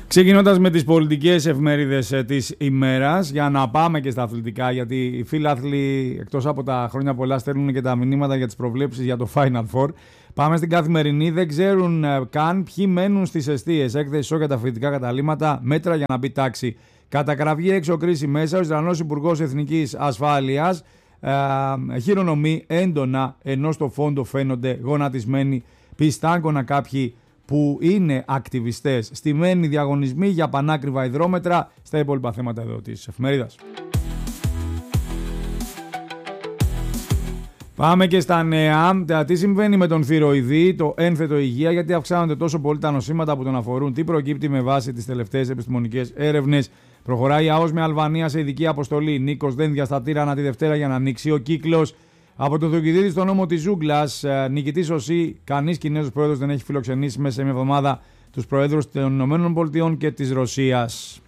Ξεκινώντας με τις πολιτικές εφημερίδες της ημέρας, για να πάμε και στα αθλητικά, γιατί οι φίλαθλοι εκτός από τα χρόνια πολλά στέλνουν και τα μηνύματα για τις προβλέψεις για το Final Four. Πάμε στην Καθημερινή, δεν ξέρουν καν ποιοι μένουν στις εστίες. Έκθεση σοκ για τα φοιτητικά καταλήμματα, μέτρα για να μπει τάξη. Κατακραυγή έξω, κρίση μέσα. Ο Ισραηλινός Υπουργός Εθνικής Ασφάλειας χειρονομεί έντονα, ενώ στο φόντο φαίνονται γονατισμένοι πιστάγκωνα κάποιοι που είναι ακτιβιστές. Στημένοι διαγωνισμοί για πανάκριβα υδρόμετρα. Στα υπόλοιπα θέματα εδώ της εφημερίδας. Πάμε και στα νέα. Τι συμβαίνει με τον θηροειδή, το ένθετο υγεία, γιατί αυξάνονται τόσο πολύ τα νοσήματα που τον αφορούν, τι προκύπτει με βάση τις τελευταίες επιστημονικές έρευνες. Προχωράει η ΑΟΣ με Αλβανία σε ειδική αποστολή. Νίκος Δένδια στα Τύρανα τη Δευτέρα για να ανοίξει ο κύκλος. Από τον Θουκυδίδη στο νόμο της Ζούγκλας, νικητής ΟΣΥ, κανείς Κινέζος πρόεδρος δεν έχει φιλοξενήσει μέσα σε μια εβδομάδα τους προέδρους των ΗΠΑ και της Ρωσίας.